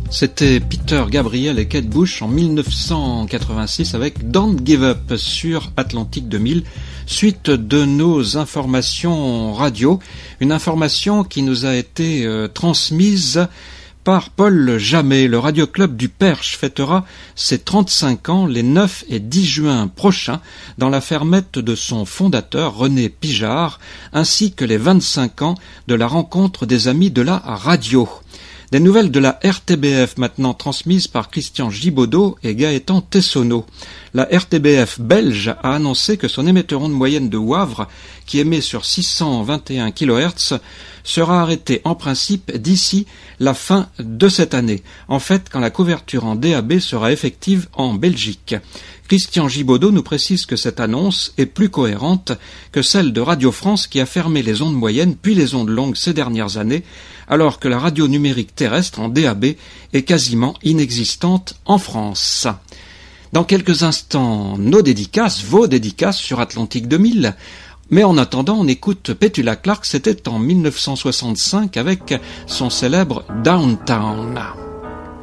C'était Peter Gabriel et Kate Bush en 1986 avec Don't Give Up sur Atlantique 2000, suite de nos informations radio, une information qui nous a été transmise par Paul Jamet. Le Radio Club du Perche fêtera ses 35 ans les 9 et 10 juin prochains dans la fermette de son fondateur René Pijard, ainsi que les 25 ans de la rencontre des amis de la radio. Des nouvelles de la RTBF maintenant transmises par Christian Gibaudot et Gaëtan Tessonneau. La RTBF belge a annoncé que son émetteur onde moyenne de Wavre, qui émet sur 621 kHz, sera arrêté en principe d'ici la fin de cette année. En fait, quand la couverture en DAB sera effective en Belgique. Christian Gibaudot nous précise que cette annonce est plus cohérente que celle de Radio France qui a fermé les ondes moyennes puis les ondes longues ces dernières années, alors que la radio numérique terrestre en DAB est quasiment inexistante en France. Dans quelques instants, vos dédicaces sur Atlantique 2000. Mais en attendant, on écoute Petula Clark, c'était en 1965 avec son célèbre Downtown.